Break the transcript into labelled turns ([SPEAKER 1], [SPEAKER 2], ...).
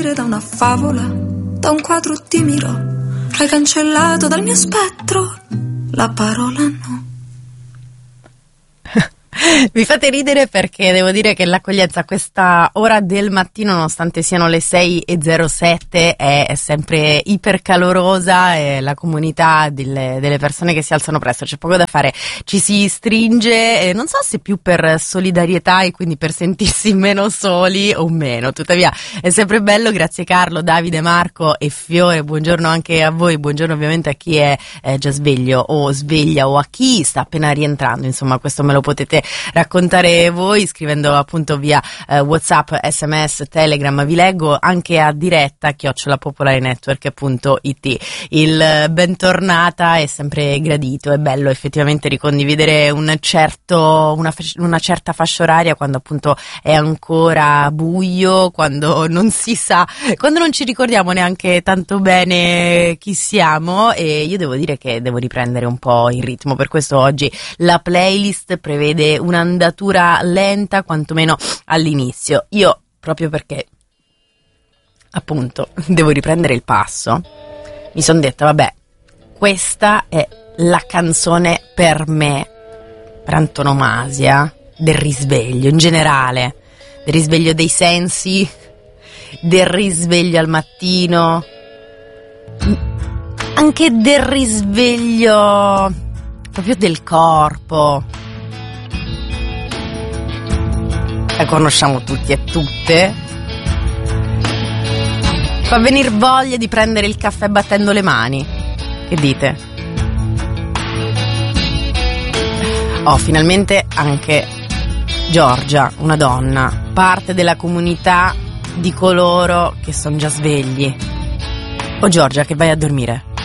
[SPEAKER 1] uscire da una favola, da un quadro di Miro. Hai cancellato dal mio spettro la parola no.
[SPEAKER 2] Mi fate ridere perché devo dire che l'accoglienza a questa ora del mattino, nonostante siano le 6:07, è sempre ipercalorosa e la comunità delle persone che si alzano presto, c'è poco da fare, ci si stringe, non so se più per solidarietà e quindi per sentirsi meno soli o meno, tuttavia è sempre bello. Grazie Carlo, Davide, Marco e Fiore, buongiorno anche a voi, buongiorno ovviamente a chi è già sveglio o sveglia o a chi sta appena rientrando, insomma questo me lo potete raccontare voi scrivendo appunto via WhatsApp, SMS, Telegram. Vi leggo anche a diretta @popolarenetwork.it. Il bentornata è sempre gradito, è bello effettivamente ricondividere una certa fascia oraria quando appunto è ancora buio, quando non si sa, quando non ci ricordiamo neanche tanto bene chi siamo, e io devo dire che devo riprendere un po' il ritmo, per questo oggi la playlist prevede un'andatura lenta, quantomeno all'inizio. Io, proprio perché appunto devo riprendere il passo, mi sono detta vabbè, questa è la canzone per me, per antonomasia, del risveglio in generale, del risveglio dei sensi, del risveglio al mattino, anche del risveglio proprio del corpo. La conosciamo tutti e tutte. Fa venire voglia di prendere il caffè battendo le mani. Che dite? Oh, finalmente anche Giorgia, una donna, parte della comunità di coloro che sono già svegli. Oh Giorgia, che vai a dormire?